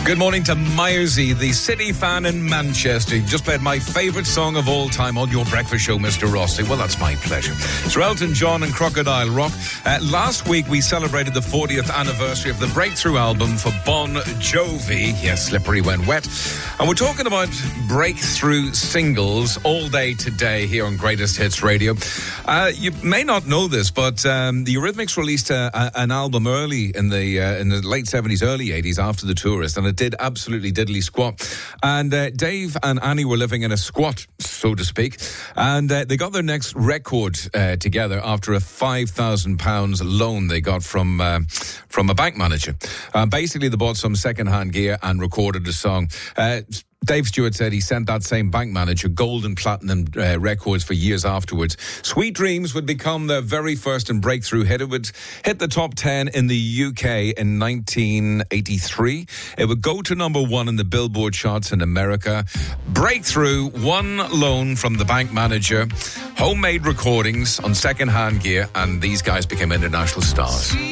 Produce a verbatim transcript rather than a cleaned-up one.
Good morning to Myersy, the City fan in Manchester. You've just played my favourite song of all time on your breakfast show, Mister Rossi. Well, that's my pleasure. It's Elton John and Crocodile Rock. Uh, last week, we celebrated the fortieth anniversary of the breakthrough album for Bon Jovi. Yes, Slippery When Wet. And we're talking about breakthrough singles all day today here on Greatest Hits Radio. Uh, you may not know this, but um, the Eurythmics released a, a, an album early in the uh, in the late seventies, early eighties after The Tourist, and it did absolutely diddly squat. And uh, Dave and Annie were living in a squat, so to speak, and uh, they got their next record uh, together after a five thousand pounds loan they got from uh, from a bank manager. Uh, basically, they bought some second-hand gear and recorded a song. Uh, Dave Stewart said he sent that same bank manager gold and platinum uh, records for years afterwards. Sweet Dreams would become their very first and breakthrough hit. It would hit the top ten in the U K in nineteen eighty-three. It would go to number one in the Billboard charts in America. Breakthrough, one loan from the bank manager, homemade recordings on second-hand gear, and these guys became international stars.